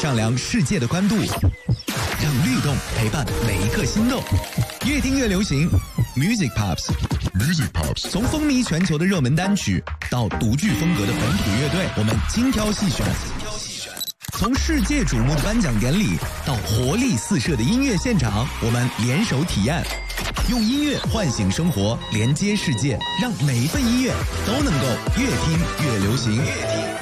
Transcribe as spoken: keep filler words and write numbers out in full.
丈量世界的宽度，让律动陪伴每一颗心动。越听越流行 ，Music Pops。Music Pops， 从风靡全球的热门单曲到独具风格的本土乐队，我们精挑细选；从世界瞩目的颁奖典礼到活力四射的音乐现场，我们联手体验，用音乐唤醒生活，连接世界，让每一份音乐都能够越听越流行。越听